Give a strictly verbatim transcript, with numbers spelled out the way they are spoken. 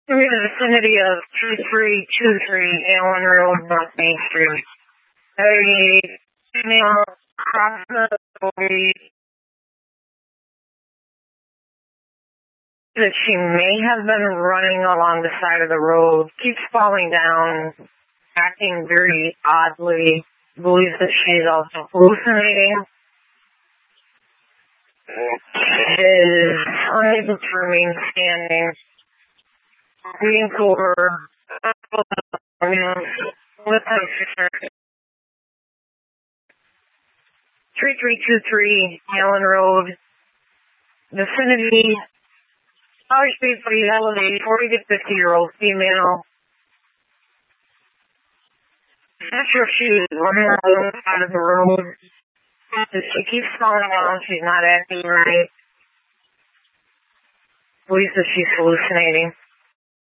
In the vicinity of two three two three Allen Road, North Main Street. A female approximately that she may have been running along the side of the road, keeps falling down, acting very oddly, believes that she's also hallucinating, is unable to remain standing, leaning over, with three three two three Allen Road, vicinity, power speed pretty elevated, forty to fifty year old female. Not sure if she was running out of the road. She keeps falling down, she's not acting right. Believes that she's hallucinating.